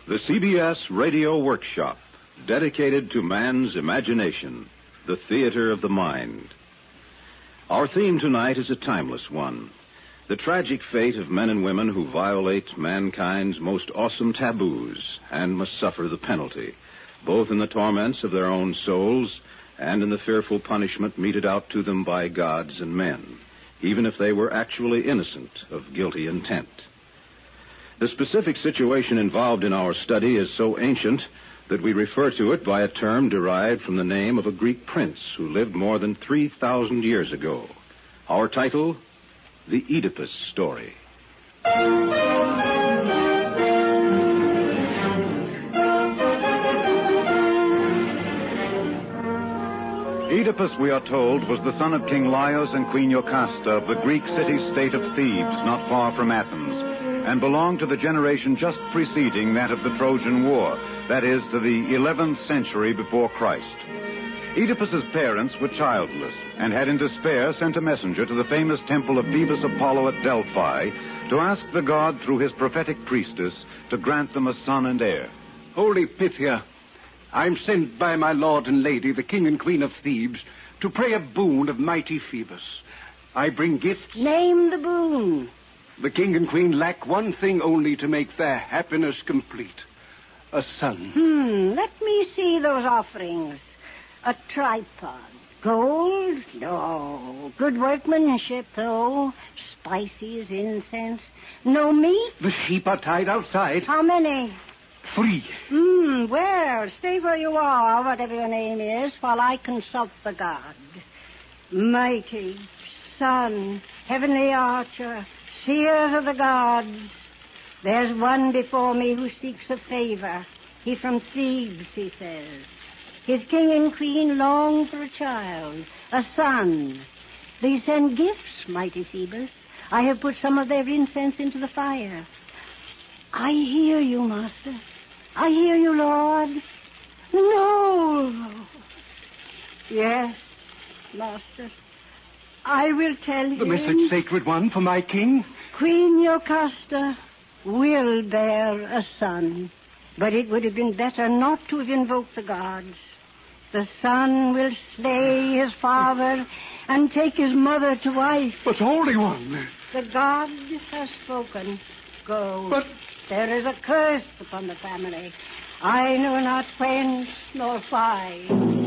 The CBS Radio Workshop, dedicated to man's imagination, the theater of the mind. Our theme tonight is a timeless one. The tragic fate of men and women who violate mankind's most awesome taboos and must suffer the penalty, both in the torments of their own souls and in the fearful punishment meted out to them by gods and men, even if they were actually innocent of guilty intent. The specific situation involved in our study is so ancient that we refer to it by a term derived from the name of a Greek prince who lived more than 3,000 years ago. Our title, The Oedipus Story. Oedipus, we are told, was the son of King Laios and Queen Jocasta of the Greek city-state of Thebes, not far from Athens, and belonged to the generation just preceding that of the Trojan War, that is, to the 11th century before Christ. Oedipus's parents were childless and had in despair sent a messenger to the famous temple of Phoebus Apollo at Delphi to ask the god through his prophetic priestess to grant them a son and heir. Holy Pythia, I'm sent by my lord and lady, the king and queen of Thebes, to pray a boon of mighty Phoebus. I bring gifts. Name the boon. The king and queen lack one thing only to make their happiness complete. A son. Let me see those offerings. A tripod. Gold? No. Good workmanship, though. Spices, incense. No meat? The sheep are tied outside. How many? 3. Well, stay where you are, whatever your name is, while I consult the god. Mighty, son, heavenly archer, seers of the gods. There's one before me who seeks a favor. He from Thebes, he says. His king and queen long for a child, a son. They send gifts, mighty Phoebus. I have put some of their incense into the fire. I hear you, master. I hear you, Lord. No. Yes, master. I will tell him. The message, sacred one, for my king. Queen Jocasta will bear a son, but it would have been better not to have invoked the gods. The son will slay his father and take his mother to wife. But, Holy One. The god has spoken. Go. But there is a curse upon the family. I know not whence nor why.